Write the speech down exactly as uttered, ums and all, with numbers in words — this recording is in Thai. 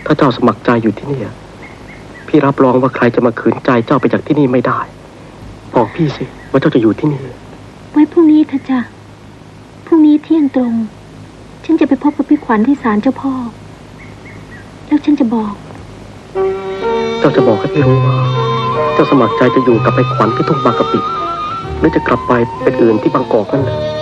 ถ้าเจ้าสมัครใจอยู่ที่นี่พี่รับรองว่าใครจะมาขืนใจเจ้าไปจากที่นี่ไม่ได้บอกพี่สิว่าเจ้าจะอยู่ที่นี่ไว้พรุ่งนี้เถอะจ้ะพรุ่งนี้เที่ยงตรงฉันจะไปพบกับพี่ขวัญที่ศาลเจ้าพ่อแล้วฉันจะบอกเจ้าจะบอกให้พี่รู้ว่าเจ้าสมัครใจจะอยู่กับไอ้ขวัญที่ทุ่งบางกะปิหรือจะกลับไปเป็นอื่นที่บางกอกนั่นแหละ